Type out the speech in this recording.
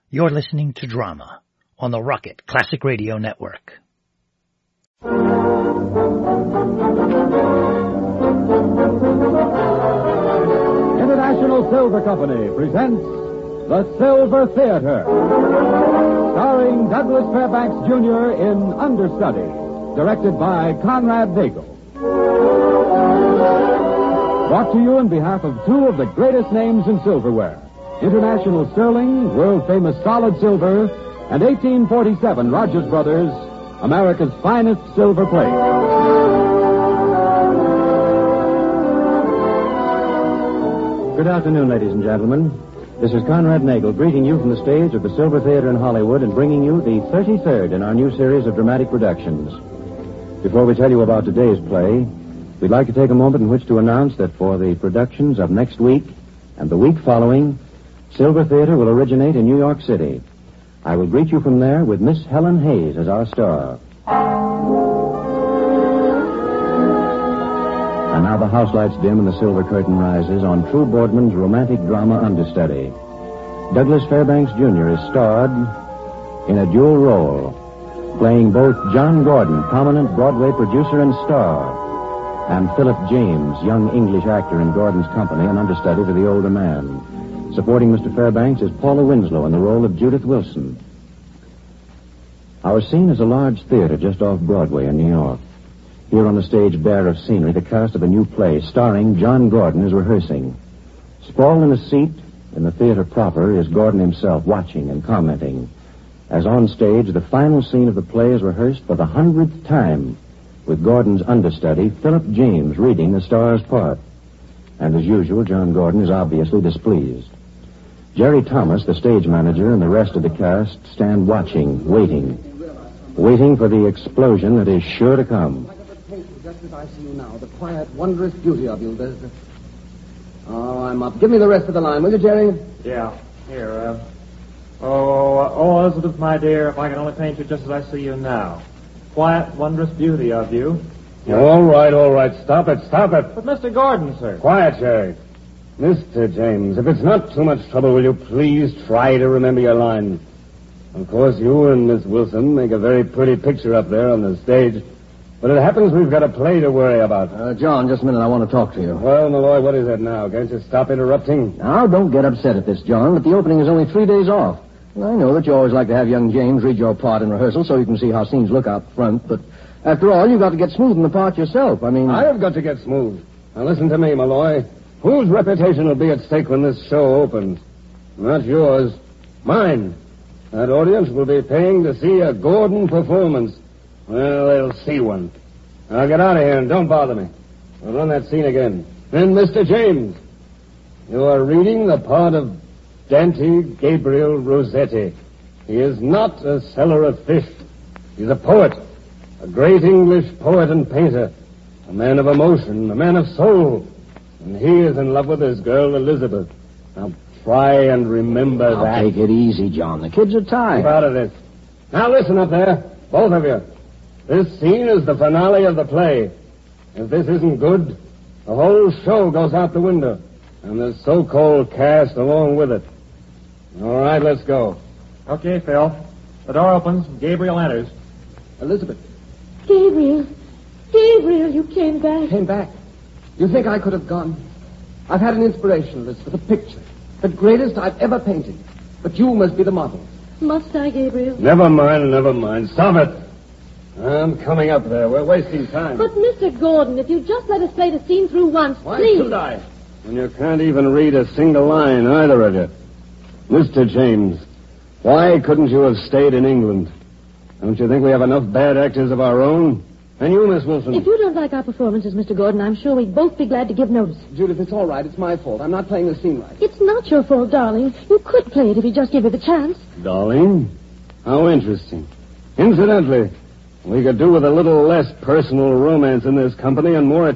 You're listening to Drama on the Rocket Classic Radio Network. International Silver Company presents The Silver Theater, starring Douglas Fairbanks Jr. in Understudy, directed by Conrad Nagel. Brought to you on behalf of two of the greatest names in silverware, International Sterling, world-famous solid silver, and 1847 Rogers Brothers, America's finest silver plate. Good afternoon, ladies and gentlemen. This is Conrad Nagel greeting you from the stage of the Silver Theater in Hollywood and bringing you the 33rd in our new series of dramatic productions. Before we tell you about today's play, we'd like to take a moment in which to announce that for the productions of next week and the week following, Silver Theater will originate in New York City. I will greet you from there with Miss Helen Hayes as our star. And now the house lights dim and the silver curtain rises on True Boardman's romantic drama Understudy. Douglas Fairbanks Jr. is starred in a dual role, playing both John Gordon, prominent Broadway producer and star, and Philip James, young English actor in Gordon's company and understudy to the older man. Supporting Mr. Fairbanks is Paula Winslow in the role of Judith Wilson. Our scene is a large theater just off Broadway in New York. Here on the stage bare of scenery, the cast of a new play starring John Gordon is rehearsing. Sprawled in a seat in the theater proper is Gordon himself, watching and commenting. As on stage, the final scene of the play is rehearsed for the 100th time, with Gordon's understudy, Philip James, reading the star's part. And as usual, John Gordon is obviously displeased. Jerry Thomas, the stage manager, and the rest of the cast stand watching, waiting for the explosion that is sure to come. Just as I see you now, the quiet, wondrous beauty of you. Oh, I'm up. Give me the rest of the line, will you, Jerry? Yeah. Here, Oh, Elizabeth, my dear, if I can only paint you just as I see you now. Quiet, wondrous beauty of you. All right. Stop it. But Mr. Gordon, sir. Quiet, Jerry. Mr. James, if it's not too much trouble, will you please try to remember your line? Of course, you and Miss Wilson make a very pretty picture up there on the stage, but it happens we've got a play to worry about. John, just a minute. I want to talk to you. Well, Malloy, what is it now? Can't you stop interrupting? Now, don't get upset at this, John, but the opening is only 3 days off. And I know that you always like to have young James read your part in rehearsal so you can see how scenes look out front, but after all, you've got to get smooth in the part yourself. I have got to get smooth. Now, listen to me, Malloy. Whose reputation will be at stake when this show opens? Not yours. Mine. That audience will be paying to see a Gordon performance. Well, they'll see one. Now, get out of here and don't bother me. We'll run that scene again. And Mr. James, you are reading the part of Dante Gabriel Rossetti. He is not a seller of fish. He's a poet. A great English poet and painter. A man of emotion, a man of soul. And he is in love with his girl, Elizabeth. Now, try and remember that. Take it easy, John. The kids are tired. Keep out of this. Now, listen up there, both of you. This scene is the finale of the play. If this isn't good, the whole show goes out the window. And the so-called cast along with it. All right, let's go. Okay, Phil. The door opens and Gabriel enters. Elizabeth. Gabriel, you came back. Came back. You think I could have gone? I've had an inspiration, Elizabeth, a picture. The greatest I've ever painted. But you must be the model. Must I, Gabriel? Never mind. Stop it. I'm coming up there. We're wasting time. But, Mr. Gordon, if you just let us play the scene through once, Why please. should I? When you can't even read a single line, either of you. Mr. James, why couldn't you have stayed in England? Don't you think we have enough bad actors of our own? And you, Miss Wilson? If you don't like our performances, Mr. Gordon, I'm sure we'd both be glad to give notice. Judith, it's all right. It's my fault. I'm not playing the scene right. It's not your fault, darling. You could play it if you just give it the chance. Darling? How interesting. Incidentally, we could do with a little less personal romance in this company and more